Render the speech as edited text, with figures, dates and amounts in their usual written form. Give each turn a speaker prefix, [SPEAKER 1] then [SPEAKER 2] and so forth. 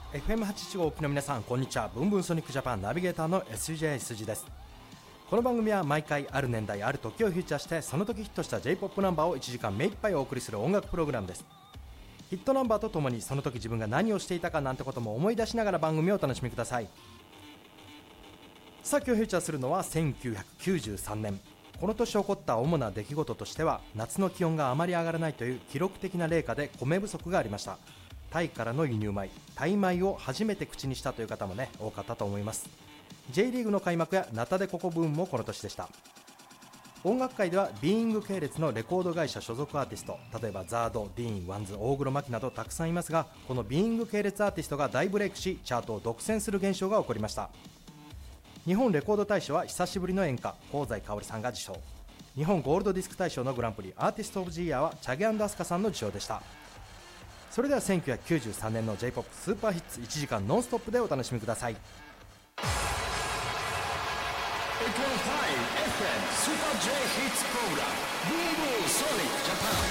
[SPEAKER 1] FM85 沖の皆さん、こんにちは。ブンブンソニックジャパンナビゲーターの SJ 筋です。この番組は毎回ある年代ある時をフィーチャーして、その時ヒットした J-POP ナンバーを1時間目いっぱいお送りする音楽プログラムです。ヒットナンバーとともにその時自分が何をしていたかなんてことも思い出しながら番組をお楽しみください。さあ今日フィーチャーするのは1993年。この年起こった主な出来事としては、夏の気温があまり上がらないという記録的な冷夏で米不足がありました。タイからの輸入米、タイ米を初めて口にしたという方もね、多かったと思います。 J リーグの開幕やナタデココブームもこの年でした。音楽界ではビーイング系列のレコード会社所属アーティスト、例えばザード、ディーン、ワンズ、大黒摩季などたくさんいますが、このビーイング系列アーティストが大ブレイクし、チャートを独占する現象が起こりました。日本レコード大賞は久しぶりの演歌、香西かおりさんが受賞。日本ゴールドディスク大賞のグランプリアーティストオブジーイヤーはチャゲ&アスカさんの受賞でした。それでは1993年の J-POP スーパーヒッツ1時間ノンストップでお楽しみください。
[SPEAKER 2] FM Super J Hits Program Boom Boom Sonic Japan